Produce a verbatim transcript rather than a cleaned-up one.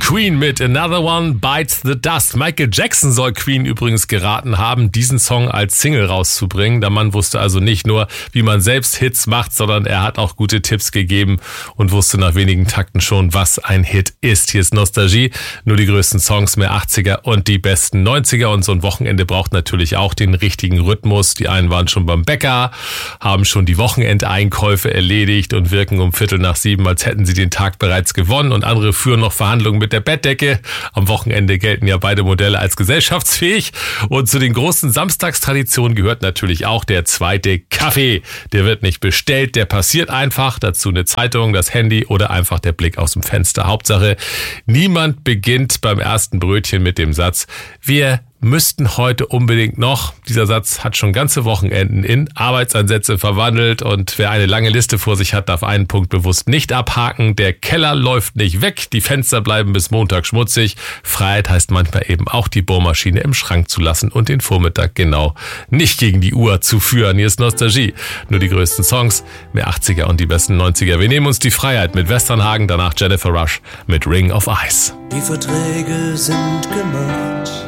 Queen mit Another One Bites the Dust. Michael Jackson soll Queen übrigens geraten haben, diesen Song als Single rauszubringen. Der Mann wusste also nicht nur, wie man selbst Hits macht, sondern er hat auch gute Tipps gegeben und wusste nach wenigen Takten schon, was ein Hit ist. Hier ist Nostalgie, nur die größten Songs, mehr achtziger und die besten neunziger. Und so ein Wochenende braucht natürlich auch den richtigen Rhythmus. Die einen waren schon beim Bäcker, haben schon die Wochenendeinkäufe erledigt und wirken um Viertel nach sieben, als hätten sie den Tag bereits gewonnen. Und andere führen noch Verhandlungen mit der Bettdecke. Am Wochenende gelten ja beide Modelle als gesellschaftsfähig. Und zu den großen Samstagstraditionen gehört natürlich auch der zweite Kaffee. Der wird nicht bestellt, der passiert einfach. Dazu eine Zeitung, das Handy oder einfach der Blick aus dem Fenster. Hauptsache, niemand beginnt beim ersten Brötchen mit dem Satz, wir müssten heute unbedingt noch. Dieser Satz hat schon ganze Wochenenden in Arbeitsansätze verwandelt und wer eine lange Liste vor sich hat, darf einen Punkt bewusst nicht abhaken. Der Keller läuft nicht weg, die Fenster bleiben bis Montag schmutzig. Freiheit heißt manchmal eben auch die Bohrmaschine im Schrank zu lassen und den Vormittag genau nicht gegen die Uhr zu führen. Hier ist Nostalgie, nur die größten Songs, mehr achtziger und die besten neunziger. Wir nehmen uns die Freiheit mit Westernhagen, danach Jennifer Rush mit Ring of Ice. Die Verträge sind gemacht.